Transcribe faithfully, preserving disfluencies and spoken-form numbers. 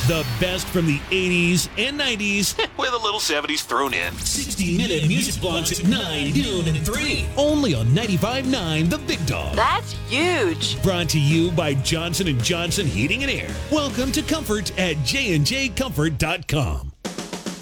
The best from the eighties and nineties with a little seventies thrown in. sixty-minute music blocks at nine, noon, and three. Only on ninety-five point nine The Big Dog. That's huge. Brought to you by Johnson and Johnson Heating and Air. Welcome to Comfort at j and j comfort dot com.